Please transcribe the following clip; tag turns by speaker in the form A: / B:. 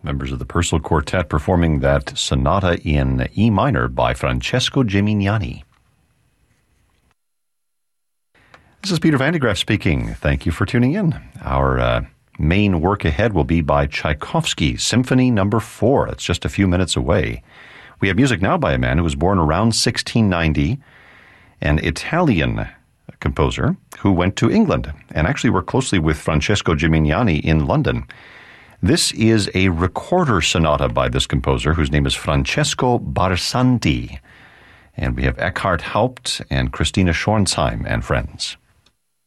A: members of the Purcell Quartet performing that sonata in E minor by Francesco Gimignani. This is Peter Van de Graaff speaking. Thank you for tuning in. Our main work ahead will be by Tchaikovsky, Symphony No. 4. It's just a few minutes away. We have music now by a man who was born around 1690, an Italian composer who went to England and actually worked closely with Francesco Gimignani in London. This is a recorder sonata by this composer whose name is Francesco Barsanti. And we have Eckhard Haupt and Christina Schornsheim and friends.